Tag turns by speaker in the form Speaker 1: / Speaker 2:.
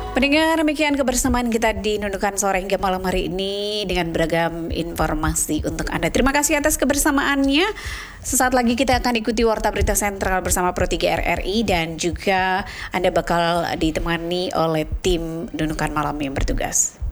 Speaker 1: Pendengar, demikian kebersamaan kita di Nunukan Sore hingga malam hari ini dengan beragam informasi untuk Anda. Terima kasih atas kebersamaannya. Sesaat lagi kita akan ikuti Warta Berita Sentral bersama Pro 3 RRI dan juga Anda bakal ditemani oleh tim Nunukan Malam yang bertugas.